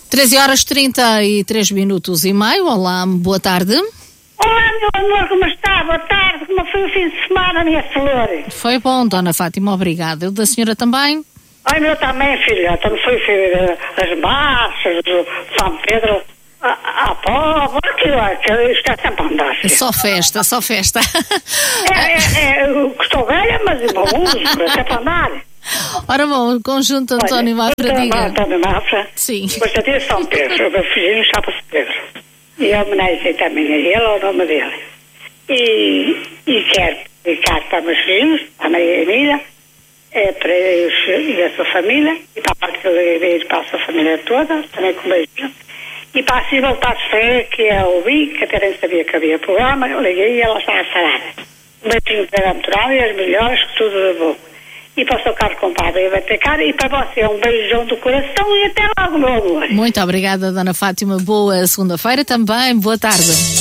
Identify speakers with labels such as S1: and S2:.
S1: 13h33:30. Olá, boa tarde.
S2: Olá, meu amor, como está? Boa tarde, como foi o fim de semana, minha flor?
S1: Foi bom, Dona Fátima, obrigada. O da senhora também?
S2: Ai, meu também, filha. Também foi as marchas do São Pedro, a povo, aquilo está sempre a andar. Filha.
S1: Só festa.
S2: Estou velha, mas é bom uso, é sempre a andar.
S1: Ora bom, o conjunto António Mafra, diga.
S2: António Mafra.
S1: Sim.
S2: Depois até São Pedro, o meu filhinho chama-se Pedro. E homenagem também a ele, ao nome dele. E quero dedicar para meus filhos, para a Maria Emília, para eles e a sua família, e para a parte da igreja, para a sua família toda, também com beijinho. E para a Cível Passeia, que eu ouvi, que até nem sabia que havia programa, eu liguei e ela estava sarada. Um beijinho para a natural e as melhores, que tudo de bom. E para o seu carro compadre e bater cara, e para você um beijão do coração e até logo, meu amor.
S1: Muito obrigada, Dona Fátima. Boa segunda-feira também. Boa tarde.